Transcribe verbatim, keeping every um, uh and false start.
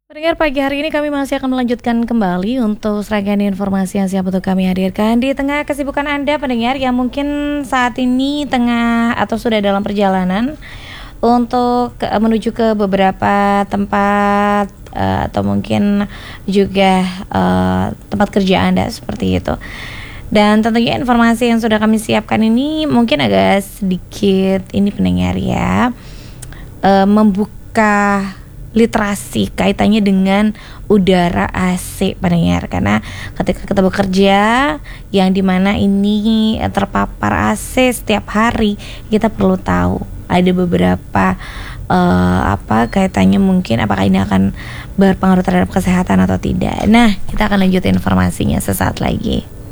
Pendengar, pagi hari ini kami masih akan melanjutkan kembali untuk serangkaian informasi yang siap untuk kami hadirkan di tengah kesibukan Anda pendengar yang mungkin saat ini tengah atau sudah dalam perjalanan untuk ke- menuju ke beberapa tempat eh, atau mungkin juga eh, tempat kerja Anda seperti itu. Dan tentunya informasi yang sudah kami siapkan ini mungkin agak sedikit ini pendengar ya, eh, membuka literasi kaitannya dengan udara A C pendengar, karena ketika kita bekerja yang dimana ini eh, terpapar A C setiap hari, kita perlu tahu ada beberapa eh, apa kaitannya, mungkin apakah ini akan berpengaruh terhadap kesehatan atau tidak. Nah, kita akan lanjutin informasinya sesaat lagi.